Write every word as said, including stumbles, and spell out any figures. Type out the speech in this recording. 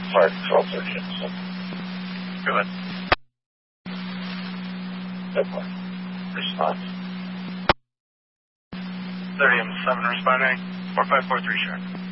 Fire Control thirty-seven. Go ahead. Airport. Response. thirty M seven responding. four five four three, sure.